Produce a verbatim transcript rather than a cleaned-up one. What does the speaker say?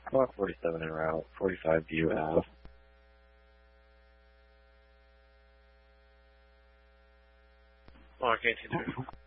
Car forty-seven en route, forty-five View Ave. Mark eighteen through.